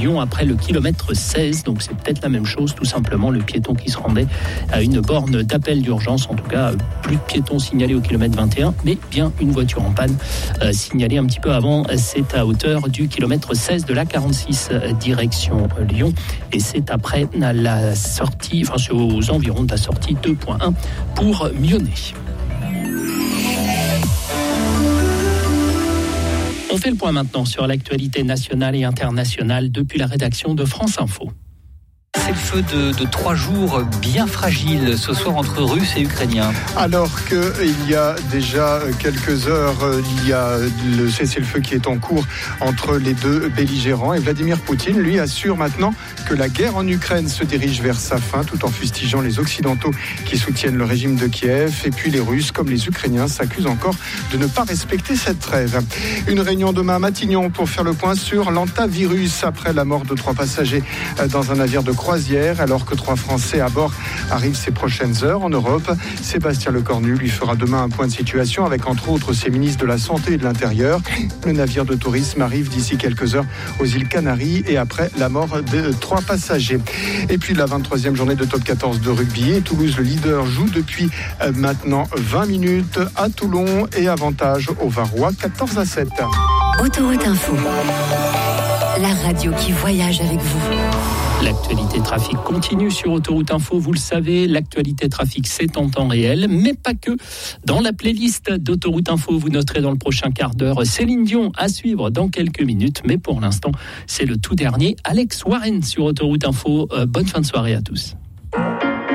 Lyon après le kilomètre 16. Donc c'est peut-être la même chose, tout simplement. Le piéton qui se rendait à une borne d'appel d'urgence. En tout cas, plus de piétons signalés au kilomètre 21, mais bien une voiture en panne signalée un petit peu avant. C'est à hauteur du kilomètre 16 de la 46 direction Lyon. Et c'est après la sortie, enfin c'est aux environs de la sortie 2.1 pour Mionnet. On fait le point maintenant sur l'actualité nationale et internationale depuis la rédaction de France Info. C'est le feu de 3 jours bien fragile ce soir entre Russes et Ukrainiens. Alors qu'il y a déjà quelques heures, il y a le cessez-le-feu qui est en cours entre les deux belligérants. Et Vladimir Poutine, lui, assure maintenant que la guerre en Ukraine se dirige vers sa fin, tout en fustigeant les Occidentaux qui soutiennent le régime de Kiev. Et puis les Russes, comme les Ukrainiens, s'accusent encore de ne pas respecter cette trêve. Une réunion demain à Matignon pour faire le point sur l'hantavirus après la mort de 3 passagers dans un navire de croisière, alors que 3 Français à bord arrivent ces prochaines heures en Europe. Sébastien Lecornu lui fera demain un point de situation avec entre autres ses ministres de la Santé et de l'Intérieur. Le navire de tourisme arrive d'ici quelques heures aux îles Canaries et après la mort de 3 passagers. Et puis la 23e journée de top 14 de rugby. Et Toulouse, le leader, joue depuis maintenant 20 minutes à Toulon et avantage aux Varois 14-7. Autoroute Info, la radio qui voyage avec vous. L'actualité trafic continue sur Autoroute Info, vous le savez, l'actualité trafic c'est en temps réel, mais pas que. Dans la playlist d'Autoroute Info, vous noterez dans le prochain quart d'heure Céline Dion à suivre dans quelques minutes, mais pour l'instant, c'est le tout dernier Alex Warren sur Autoroute Info. Bonne fin de soirée à tous.